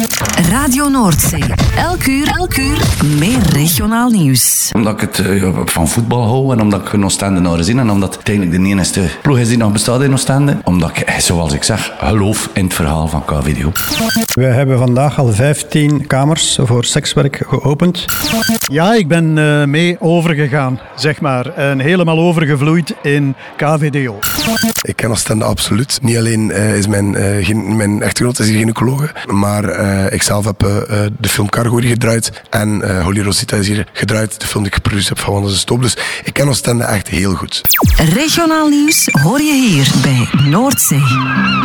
Radio Noordzee. Elk uur meer regionaal nieuws. Omdat ik het van voetbal hou en omdat ik in Oostende naar zin en omdat het eigenlijk de enige ploeg is die nog bestaat in Oostende. Omdat ik, zoals ik zeg, geloof in het verhaal van KVDO. We hebben vandaag al 15 kamers voor sekswerk geopend. Ja, ik ben mee overgegaan, zeg maar. En helemaal overgevloeid in KVDO. Ik ken Oostende absoluut. Niet alleen is mijn echtgenoot is hier gynaecologe, maar ik zelf heb de film Cargo hier gedraaid en Holy Rosita is hier gedraaid, de film die ik geproduceerd heb van Wanda de Stoop. Dus ik ken Oostende echt heel goed. Regionaal nieuws hoor je hier bij Noordzee.